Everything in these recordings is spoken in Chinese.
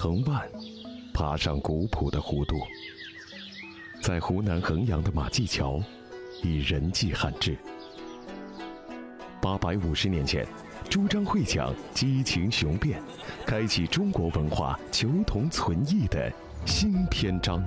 藤蔓，爬上古朴的弧度。在湖南衡阳的马驥桥，以人迹罕至。850年前，朱张会讲激情雄辩，开启中国文化求同存异的新篇章。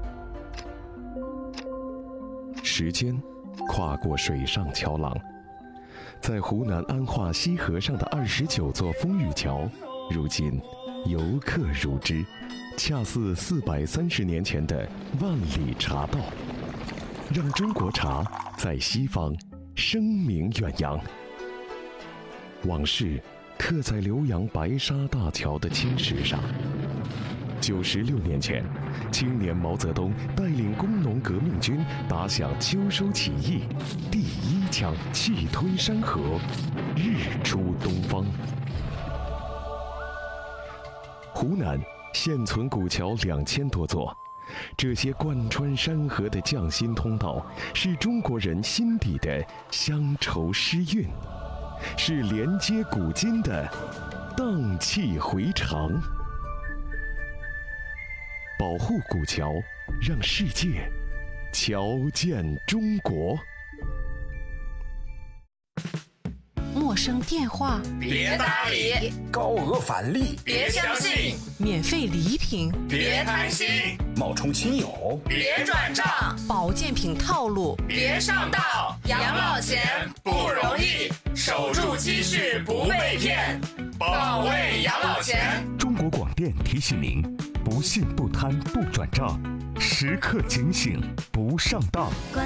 时间跨过水上桥廊，在湖南安化西河上的29座风雨桥，如今游客如织，恰似430年前的万里茶道，让中国茶在西方声名远扬。往事刻在浏阳白沙大桥的青石上。96年前，青年毛泽东带领工农革命军打响秋收起义，第一枪气吞山河，日出东方。湖南现存古桥2000多座，这些贯穿山河的匠心通道，是中国人心底的乡愁诗韵，是连接古今的荡气回肠。保护古桥，让世界瞧见中国。 陌生电话别搭理， 高额返利别相信， 免费礼品别贪心， 冒充亲友别转账， 保健品套路别上当。养老钱不容易，守住积蓄不被骗，保卫养老钱。 中国广电提醒您：不信不贪不转账，时刻警醒不上当。